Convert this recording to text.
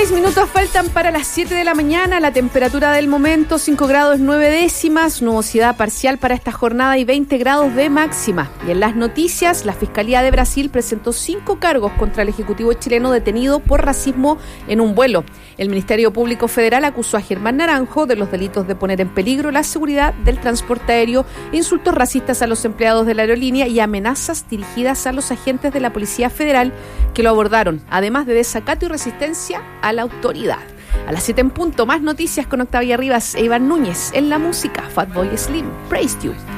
6 minutos faltan para las 7 de la mañana. La temperatura del momento 5 grados 9 décimas, nubosidad parcial para esta jornada y 20 grados de máxima. Y en las noticias, la Fiscalía de Brasil presentó 5 cargos contra el ejecutivo chileno detenido por racismo en un vuelo. El Ministerio Público Federal acusó a Germán Naranjo de los delitos de poner en peligro la seguridad del transporte aéreo, insultos racistas a los empleados de la aerolínea y amenazas dirigidas a los agentes de la Policía Federal que lo abordaron, además de desacato y resistencia a la autoridad. A las 7 en punto, más noticias con Octavia Rivas e Iván Núñez. En la música, Fatboy Slim, Praise You.